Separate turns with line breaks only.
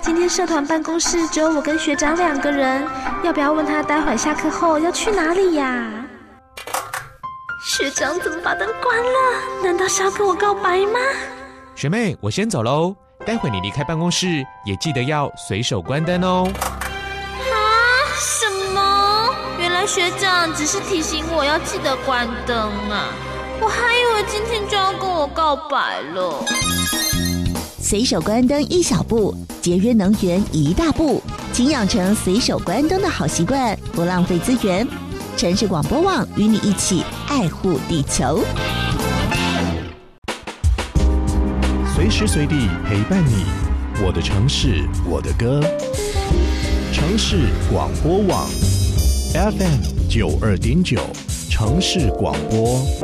今天社团办公室只有我跟学长2个人，要不要问他待会下课后要去哪里呀？学长怎么把灯关了？难道是要跟我告白吗？
学妹，我先走喽，待会你离开办公室也记得要随手关灯哦。
什么？原来学长只是提醒我要记得关灯啊！我还以为今天就要跟我告白了。
随手关灯1小步，节约能源1大步，请养成随手关灯的好习惯，不浪费资源。城市广播网与你一起爱护地球，
随时随地陪伴你，我的城市，我的歌。城市广播网 FM 92.9，城市广播。